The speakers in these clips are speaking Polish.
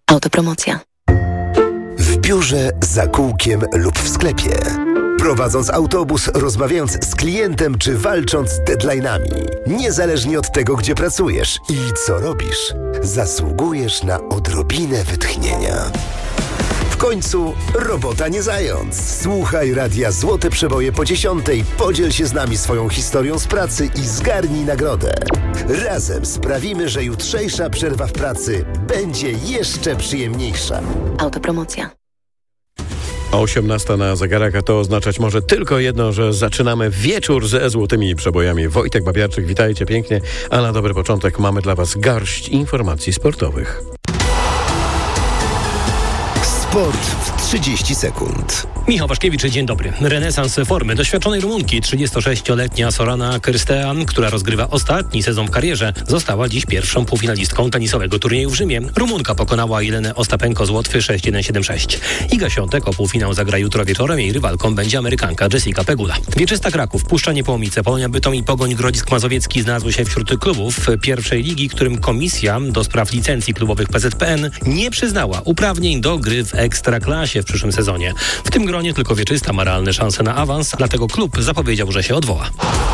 Autopromocja. W biurze, za kółkiem lub w sklepie. Prowadząc autobus, rozmawiając z klientem czy walcząc z deadline'ami. Niezależnie od tego, gdzie pracujesz i co robisz, zasługujesz na odrobinę wytchnienia. W końcu robota nie zając. Słuchaj Radia Złote Przeboje po 10:00, podziel się z nami swoją historią z pracy i zgarnij nagrodę. Razem sprawimy, że jutrzejsza przerwa w pracy będzie jeszcze przyjemniejsza. Autopromocja. 18 na zegarach, a to oznaczać może tylko jedno, że zaczynamy wieczór ze złotymi przebojami. Wojtek Babiarczyk, witajcie pięknie, a na dobry początek mamy dla Was garść informacji sportowych. Sport w 30 sekund. Michał Waszkiewicz, dzień dobry. Renesans formy doświadczonej Rumunki, 36-letnia Sorana Cârstean, która rozgrywa ostatni sezon w karierze, została dziś pierwszą półfinalistką tenisowego turnieju w Rzymie. Rumunka pokonała Jelenę Ostapenko z Łotwy 6-1-7-6. Iga Świątek o półfinał zagra jutro wieczorem. Jej rywalką będzie Amerykanka Jessica Pegula. Wieczysta Kraków, Puszcza Niepołomice, Polonia Bytom i Pogoń Grodzisk Mazowiecki znalazły się wśród klubów pierwszej ligi, którym Komisja do Spraw Licencji Klubowych PZPN nie przyznała uprawnień do gry w Ekstraklasie w przyszłym sezonie. W tym gronie tylko Wieczysta ma realne szanse na awans, dlatego klub zapowiedział, że się odwoła.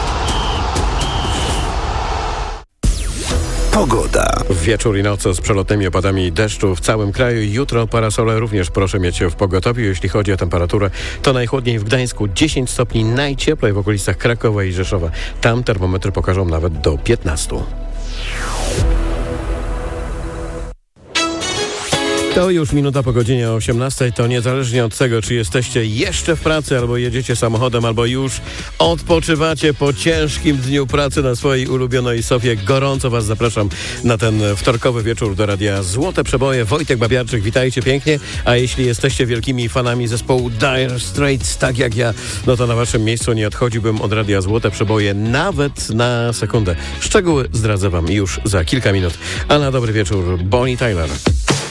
Pogoda. Wieczór i noc z przelotnymi opadami deszczu w całym kraju. Jutro parasole również proszę mieć w pogotowiu. Jeśli chodzi o temperaturę, to najchłodniej w Gdańsku 10 stopni, najcieplej w okolicach Krakowa i Rzeszowa. Tam termometry pokażą nawet do 15. To już minuta po godzinie 18. To niezależnie od tego, czy jesteście jeszcze w pracy, albo jedziecie samochodem, albo już odpoczywacie po ciężkim dniu pracy na swojej ulubionej sofie. Gorąco Was zapraszam na ten wtorkowy wieczór do Radia Złote Przeboje. Wojtek Babiarczyk, witajcie pięknie. A jeśli jesteście wielkimi fanami zespołu Dire Straits, tak jak ja, no to na Waszym miejscu nie odchodziłbym od Radia Złote Przeboje nawet na sekundę. Szczegóły zdradzę Wam już za kilka minut. A na dobry wieczór Bonnie Tyler.